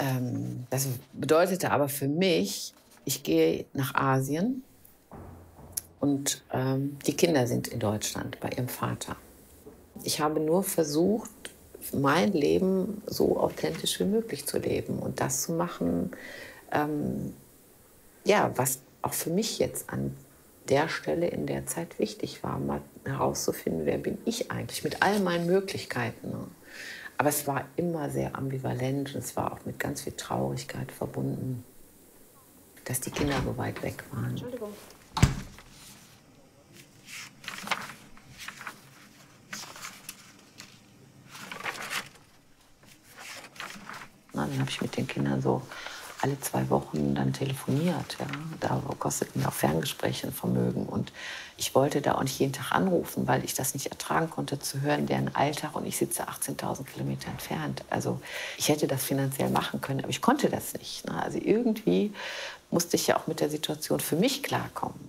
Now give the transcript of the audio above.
Das bedeutete aber für mich, ich gehe nach Asien und die Kinder sind in Deutschland bei ihrem Vater. Ich habe nur versucht, mein Leben so authentisch wie möglich zu leben und das zu machen, ähm, ja, was auch für mich jetzt an der Stelle in der Zeit wichtig war, mal herauszufinden, wer bin ich eigentlich mit all meinen Möglichkeiten. Ne? Aber es war immer sehr ambivalent und es war auch mit ganz viel Traurigkeit verbunden, dass die Kinder so weit weg waren. Entschuldigung. Na, dann habe ich mit den Kindern so alle 2 Wochen dann telefoniert. Ja. Da kosteten mir auch Ferngespräche ein Vermögen. Und ich wollte da auch nicht jeden Tag anrufen, weil ich das nicht ertragen konnte, zu hören, deren Alltag. Und ich sitze 18.000 Kilometer entfernt. Also ich hätte das finanziell machen können, aber ich konnte das nicht. Ne. Also irgendwie musste ich ja auch mit der Situation für mich klarkommen.